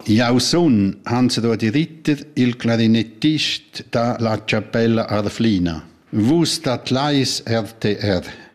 Jeu sun Hans-Rudi Ritter, il clarinettist da La Chapella Arflina. Vus dat lais RTR.